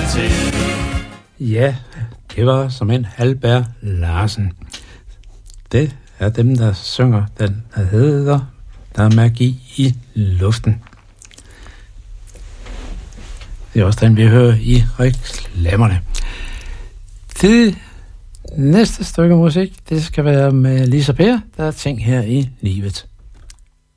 til. Ja, det var som en Halberg Larsen. Det er dem, der synger den, der hedder Der er magi i luften. Det er også den, vi hører i reklamerne. Det næste stykke musik, det skal være med Lisa Per, der er ting her i livet.